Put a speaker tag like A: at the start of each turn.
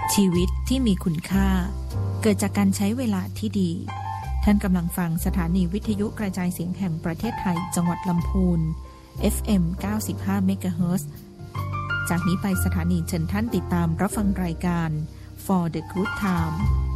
A: ชีวิตที่มีคุณค่าเกิดจากการใช้เวลาที่ดีท่านกำลังฟังสถานีวิทยุกระจายเสียงแห่งประเทศไทยจังหวัดลำพูน FM 95 MHz จากนี้ไปสถานีเชิญท่านติดตามรับฟังรายการ For the Good Time